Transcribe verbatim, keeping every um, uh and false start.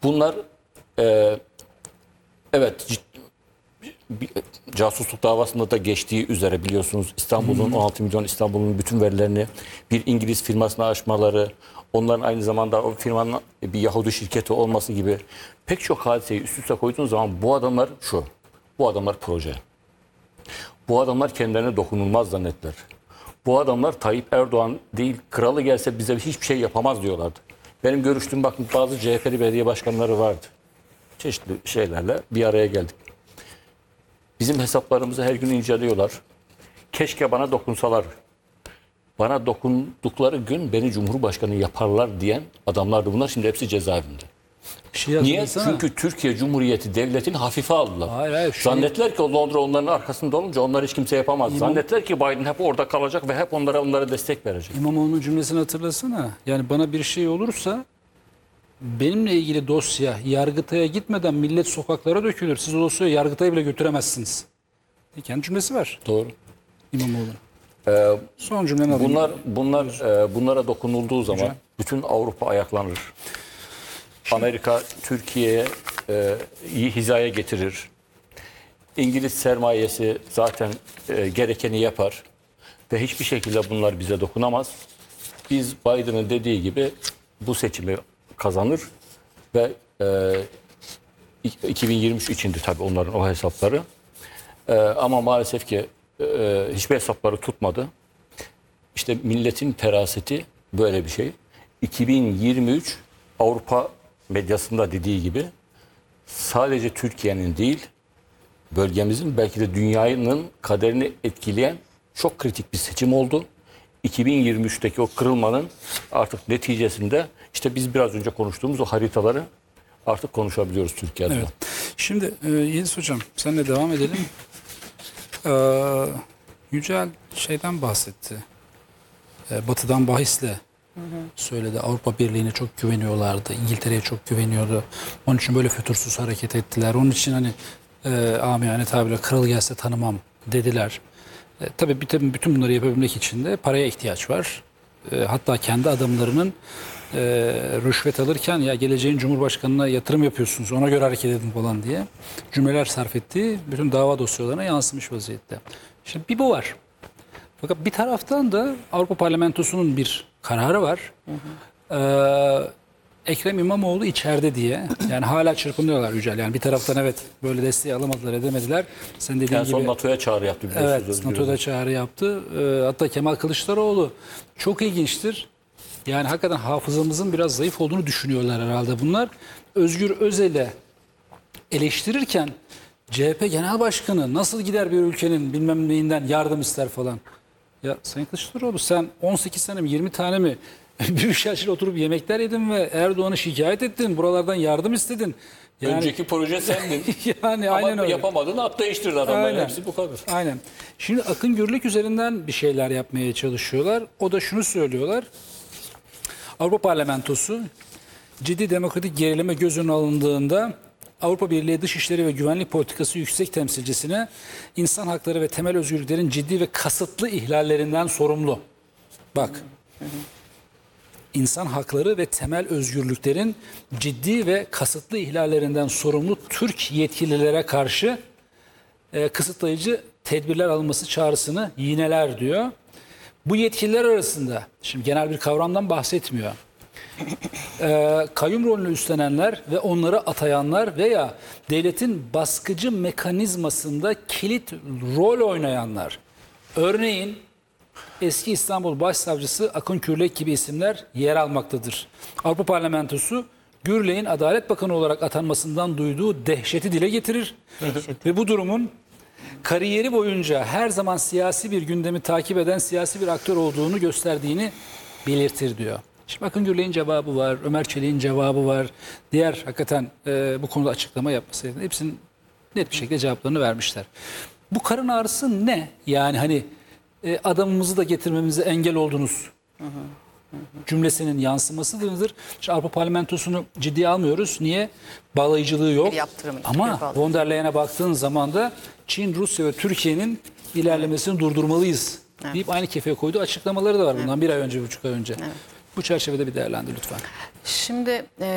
bunlar e, evet cid, bir, casusluk davasında da geçtiği üzere biliyorsunuz İstanbul'un on altı milyon İstanbul'un bütün verilerini bir İngiliz firmasına açmaları, onların aynı zamanda o firmanın bir Yahudi şirketi olması gibi pek çok hadiseyi üst üste koyduğunuz zaman bu adamlar şu, bu adamlar proje. Bu adamlar kendilerine dokunulmaz zannettiler. Bu adamlar Tayyip Erdoğan değil, kralı gelse bize hiçbir şey yapamaz diyorlardı. Benim görüştüğüm bakın bazı C H P'li belediye başkanları vardı. Çeşitli şeylerle bir araya geldik. Bizim hesaplarımızı her gün inceliyorlar. Keşke bana dokunsalar. Bana dokundukları gün beni Cumhurbaşkanı yaparlar diyen adamlardı bunlar. Şimdi hepsi cezaevinde. Şey Niye? Çünkü Türkiye Cumhuriyeti devletini hafife aldılar. Hayır, hayır, şu Zannettiler ki Londra onların arkasında olunca onlar hiç kimse yapamaz. İmam... Zannettiler ki Biden hep orada kalacak ve hep onlara onlara destek verecek. İmamoğlu'nun cümlesini hatırlasana. Yani bana bir şey olursa benimle ilgili dosya Yargıtay'a gitmeden millet sokaklara dökülür. Siz o dosyayı Yargıtay'a bile götüremezsiniz. Kendi cümlesi var. Doğru. İmamoğlu'nun. Ee, Son cümleni alayım. bunlar bunlar e, bunlara dokunulduğu zaman Hocam. bütün Avrupa ayaklanır. Amerika Türkiye'ye e, iyi hizaya getirir. İngiliz sermayesi zaten e, gerekeni yapar ve hiçbir şekilde bunlar bize dokunamaz. Biz Biden'ın dediği gibi bu seçimi kazanır ve e, iki bin yirmi üç içindi tabii onların o hesapları. E, ama maalesef ki e, hiçbir hesapları tutmadı. İşte milletin feraseti böyle bir şey. iki bin yirmi üç Avrupa medyasında dediği gibi sadece Türkiye'nin değil, bölgemizin belki de dünyanın kaderini etkileyen çok kritik bir seçim oldu. iki bin yirmi üçteki o kırılmanın artık neticesinde işte biz biraz önce konuştuğumuz o haritaları artık konuşabiliyoruz Türkiye adına. Evet. Şimdi e, Yeliz Hocam seninle devam edelim. Ee, Yücel şeyden bahsetti. Ee, Batı'dan bahisle söyledi. Avrupa Birliği'ne çok güveniyorlardı. İngiltere'ye çok güveniyordu. Onun için böyle fütursuz hareket ettiler. Onun için hani e, amiyane tabirle kral gelse tanımam dediler. E, tabii bütün, bütün bunları yapabilmek için de paraya ihtiyaç var. E, hatta kendi adamlarının e, rüşvet alırken ya geleceğin Cumhurbaşkanı'na yatırım yapıyorsunuz ona göre hareket edin falan diye cümleler sarf ettiği bütün dava dosyalarına yansımış vaziyette. Şimdi bir bu var. Fakat bir taraftan da Avrupa Parlamentosu'nun bir kararı var. Hı hı. Ee, Ekrem İmamoğlu içeride diye. Yani hala çırpınıyorlar Yücel. Yani bir taraftan evet böyle desteği alamadılar edemediler. Sen dediğin en son gibi. NATO'ya çağrı yaptı. Evet NATO'da çağrı yaptı. Ee, hatta Kemal Kılıçdaroğlu çok ilginçtir. Yani hakikaten hafızamızın biraz zayıf olduğunu düşünüyorlar herhalde bunlar. Özgür Özel'e eleştirirken C H P Genel Başkanı nasıl gider bir ülkenin bilmem neyinden yardım ister falan. Ya Sayın Kılıçdaroğlu sen on sekiz sene mi yirmi tane mi Büyükşehir'le oturup yemekler yedin ve Erdoğan'ı şikayet ettin. Buralardan yardım istedin. Yani, önceki proje sendin. yani ama aynen öyle. yapamadın at değiştirdi adamların hepsi bu kadar. Aynen. Şimdi Akın Gürlük üzerinden bir şeyler yapmaya çalışıyorlar. O da şunu söylüyorlar. Avrupa Parlamentosu ciddi demokratik gerileme göz önüne alındığında Avrupa Birliği Dışişleri ve Güvenlik Politikası Yüksek Temsilcisine insan hakları ve temel özgürlüklerin ciddi ve kasıtlı ihlallerinden sorumlu. Bak, hı hı. İnsan hakları ve temel özgürlüklerin ciddi ve kasıtlı ihlallerinden sorumlu Türk yetkililere karşı e, kısıtlayıcı tedbirler alınması çağrısını yineler diyor. Bu yetkililer arasında, şimdi genel bir kavramdan bahsetmiyor. E, kayyum rolünü üstlenenler ve onları atayanlar veya devletin baskıcı mekanizmasında kilit rol oynayanlar. Örneğin eski İstanbul Başsavcısı Akın Gürlek gibi isimler yer almaktadır. Avrupa Parlamentosu Gürlek'in Adalet Bakanı olarak atanmasından duyduğu dehşeti dile getirir. Dehşet. Ve bu durumun kariyeri boyunca her zaman siyasi bir gündemi takip eden siyasi bir aktör olduğunu gösterdiğini belirtir diyor. Şimdi Akın Gürlek'in cevabı var, Ömer Çelik'in cevabı var. Diğer hakikaten e, bu konuda açıklama yapması hepsinin net bir şekilde cevaplarını vermişler. Bu karın ağrısı ne? Yani hani e, adamımızı da getirmemize engel oldunuz. Hı hı. Hı hı. Cümlesinin yansımasıdır. İşte Avrupa Parlamentosu'nu ciddiye almıyoruz. Niye? Bağlayıcılığı yok. Ama von der Leyen'e baktığın zaman da Çin, Rusya ve Türkiye'nin ilerlemesini durdurmalıyız evet. deyip aynı kefeye koyduğu açıklamaları da var bundan evet. bir ay önce, bir buçuk ay önce. Evet. Bu çerçevede bir değerlendir lütfen. Şimdi... E